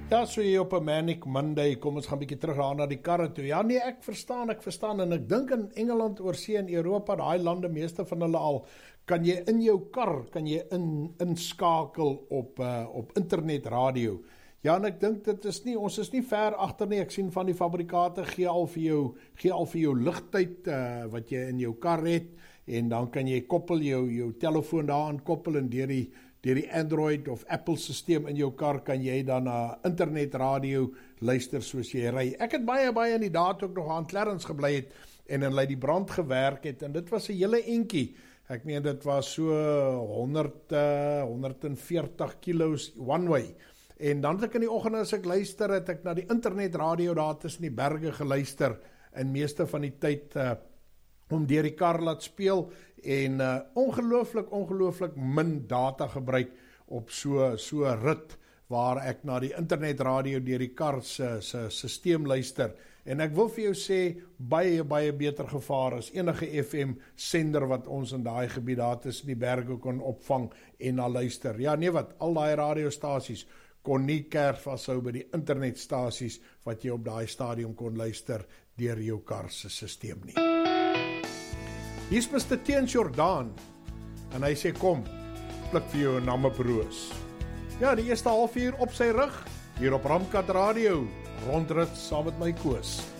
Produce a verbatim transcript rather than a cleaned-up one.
Ja, so hier op 'n Manic Monday, kom ons gaan 'n bietjie terug daar na die karre toe. Ja nee, ek verstaan, ek verstaan en ek dink in Engeland, oorsee en Europa, daai lande, meeste van hulle al, kan jy in jou kar, kan jy in, inskakel op, uh, op internet radio. Ja, en ek dink dit is nie, ons is nie ver agter nie, ek sien van die fabrikate gee al vir jou, gee al vir jou ligtyd, uh, wat jy in jou kar het, en dan kan jy koppel jou, jou telefoon daaraan koppel en deur die Deur die Android of Apple systeem in jou kar kan jy dan na internetradio luister soos jy ry. Ek het baie baie in die dae toe ek nog aan Clarence gebly het en in die brand gewerk het en dit was 'n hele entjie. Ek meen dit was so honderd, uh, honderd en veertig kilos one way. En dan het ek in die oggend as ek luister, het ek na die internetradio daar tussen die berge geluister en meeste van die tyd uh, om deur die kar laat speel en uh, ongelooflik, ongelooflik min data gebruik op so so rit waar ek na die internetradio deur die kar se se stelsel luister. En ek wil vir jou sê, baie, baie beter gevaar as enige F M sender wat ons in daai gebied daar tussen die berge kon opvang en na luister. Ja, nee wat, al daai radiostasies kon nie kerk vashou by die internetstasies wat jy op daai stadium kon luister deur jou kar se stelsel nie. Hier is mister Teens Jordaan, en hy sê kom, pluk vir jou 'n nammebroos. Ja, die eerste halfuur op sy rug, hier op Ramkat Radio, rondrit saam met my Koos.